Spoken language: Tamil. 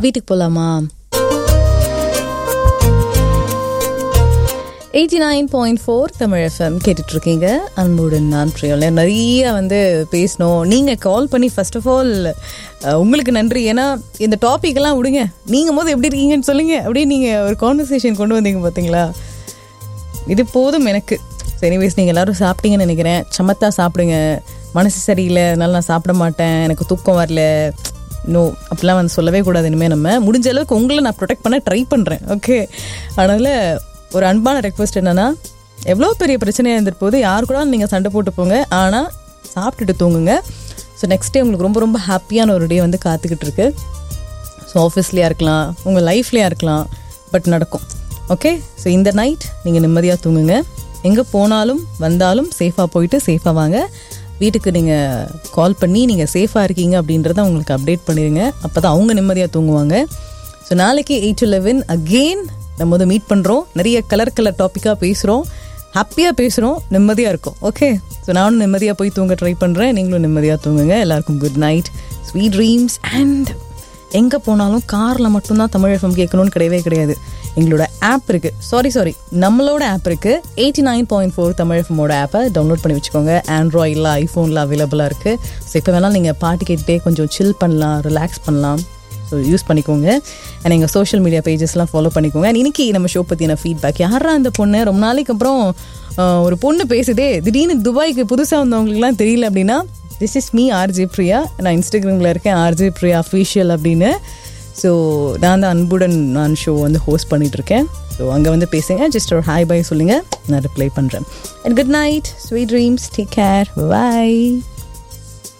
வீட்டுக்கு போலாமா? 89.4 தமிழ் FM கேட்டுட்டு இருக்கீங்க. அன்புடன் நான் பிரியோல. நிறைய பேசணும். நீங்கள் கால் பண்ணி ஃபர்ஸ்ட் ஆஃப் ஆல் உங்களுக்கு நன்றி. ஏன்னா இந்த டாபிக் எல்லாம் விடுங்க, நீங்கள் போது எப்படி இருக்கீங்கன்னு சொல்லுங்க, அப்படியே நீங்கள் ஒரு கான்வர்சேஷன் கொண்டு வந்தீங்க பார்த்தீங்களா, இது போதும் எனக்கு. எனிவேஸ், நீங்கள் எல்லோரும் சாப்பிட்டீங்கன்னு நினைக்கிறேன். சமத்தா சாப்பிடுங்க. மனசு சரியில்லை அதனால நான் சாப்பிட மாட்டேன், எனக்கு தூக்கம் வரல, நோ அப்படிலாம் சொல்லவே கூடாது. இனிமேல் நம்ம முடிஞ்ச அளவுக்கு உங்களை நான் ப்ரொடெக்ட் பண்ண ட்ரை பண்ணுறேன். ஓகே, அதனால் ஒரு அன்பான ரெக்வஸ்ட் என்னென்னா, எவ்வளோ பெரிய பிரச்சனையாக இருந்துட்டு போது யார் கூட நீங்கள் சண்டை போட்டு போங்க, ஆனால் சாப்பிட்டுட்டு தூங்குங்க. ஸோ நெக்ஸ்ட் டே உங்களுக்கு ரொம்ப ரொம்ப ஹாப்பியான ஒரு டே காத்துக்கிட்டு இருக்கு. ஸோ ஆஃபீஸ்லேயா இருக்கலாம், உங்கள் லைஃப்லேயா இருக்கலாம், பட் நடக்கும். ஓகே, ஸோ இந்த நைட் நீங்கள் நிம்மதியாக தூங்குங்க. எங்கே போனாலும் வந்தாலும் சேஃபாக போயிட்டு சேஃபாக வாங்க. வீட்டுக்கு நீங்கள் கால் பண்ணி நீங்கள் சேஃபாக இருக்கீங்க அப்படின்றத அவங்களுக்கு அப்டேட் பண்ணிடுங்க. அப்போ தான் அவங்க நிம்மதியாக தூங்குவாங்க. ஸோ நாளைக்கு 8 to 11 அகெயின் நம்ம மீட் பண்ணுறோம். நிறைய கலர் டாப்பிக்காக பேசுகிறோம், ஹாப்பியாக பேசுகிறோம், நிம்மதியாக இருக்கும். ஓகே, ஸோ நானும் நிம்மதியாக போய் தூங்க ட்ரை பண்ணுறேன். நீங்களும் நிம்மதியாக தூங்குங்க. எல்லாருக்கும் good night, sweet dreams. And எங்கே போனாலும் காரில் மட்டும்தான் தமிழ் FM கேட்கணும்னு கிடையாது. எங்களோட ஆப் இருக்குது, சாரி நம்மளோட ஆப் இருக்குது. 89.4 தமிழ் FMோட ஆப்பை டவுன்லோட் பண்ணி வச்சுக்கோங்க. ஆண்ட்ராய்டில் ஐஃபோனில் அவைலபிளாக இருக்குது. ஸோ இப்போ வேணாலும் நீங்கள் பாட்டு கேட்டுகிட்டே கொஞ்சம் சில் பண்ணலாம், ரிலாக்ஸ் பண்ணலாம். ஸோ யூஸ் பண்ணிக்கோங்க. அண்ட் எங்கள் சோஷியல் மீடியா பேஜஸ்லாம் ஃபாலோ பண்ணிக்கோங்க. அண்ட் இன்னைக்கு நம்ம ஷோ பற்றின ஃபீட்பேக், யாரா அந்த பொண்ணு, ரொம்ப நாளைக்கு அப்புறம் ஒரு பொண்ணு பேசுதே, திடீர்னு துபாய்க்கு புதுசாக வந்தவங்களுக்குலாம் தெரியல அப்படின்னா, this is me RJ Priya. நான் இன்ஸ்டாகிராமில் இருக்கேன் RJ பிரியா அஃபீஷியல் அப்படின்னு. ஸோ நான் தான் அன்புடன் நான் ஷோ ஹோஸ்ட் பண்ணிகிட்ருக்கேன். ஸோ அங்கே பேசுங்க, ஜஸ்ட் ஒரு ஹாய் பாய் சொல்லுங்கள், நான் ரிப்ளை பண்ணுறேன். And good night, sweet dreams, take care, bye.